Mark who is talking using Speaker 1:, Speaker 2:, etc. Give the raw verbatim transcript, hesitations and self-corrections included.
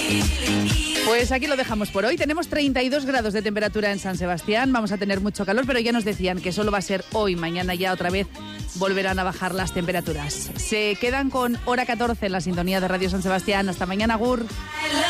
Speaker 1: Pues aquí lo dejamos por hoy. Tenemos treinta y dos grados de temperatura en San Sebastián. Vamos a tener mucho calor, pero ya nos decían que solo va a ser hoy. Mañana ya otra vez volverán a bajar las temperaturas. Se quedan con Hora catorce en la sintonía de Radio San Sebastián. Hasta mañana, Gur.